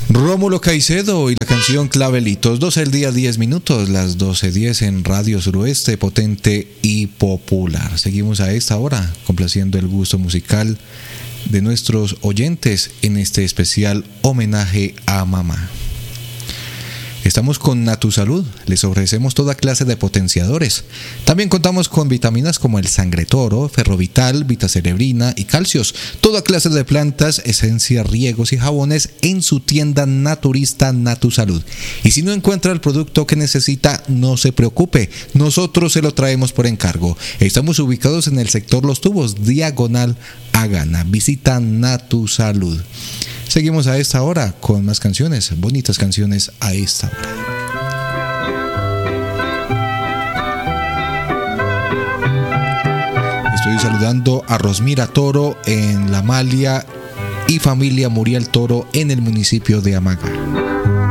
Rómulo Caicedo y la canción Clavelitos, 12 del día, 10 minutos, las 12:10 en Radio Suroeste, potente y popular. Seguimos a esta hora complaciendo el gusto musical de nuestros oyentes en este especial homenaje a mamá. Estamos con Natusalud, les ofrecemos toda clase de potenciadores. También contamos con vitaminas como el sangre toro, ferrovital, vitacerebrina y calcios. Toda clase de plantas, esencias, riegos y jabones en su tienda naturista Natusalud. Y si no encuentra el producto que necesita, no se preocupe, nosotros se lo traemos por encargo. Estamos ubicados en el sector Los Tubos, diagonal a Gana. Visita Natusalud. Seguimos a esta hora con más canciones, bonitas canciones a esta hora. Estoy saludando a Rosmira Toro en La Malia y familia Muriel Toro en el municipio de Amaga.